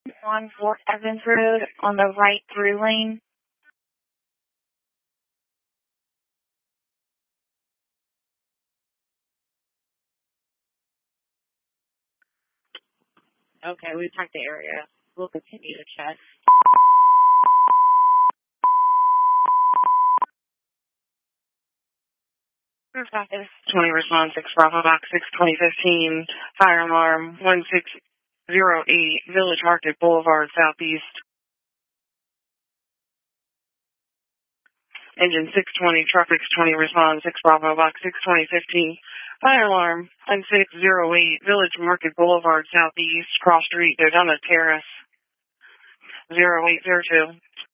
on Fort Evans Road on the right through lane. Okay, we've checked the area. We'll continue to check. Office 20 response 6 Bravo Box 6 2015 fire alarm 1608 Village Market Boulevard Southeast. Engine 620 Traffic 20 response 6 Bravo Box 6 2015 fire alarm 1608 Village Market Boulevard Southeast Cross Street Dodona Terrace 0802.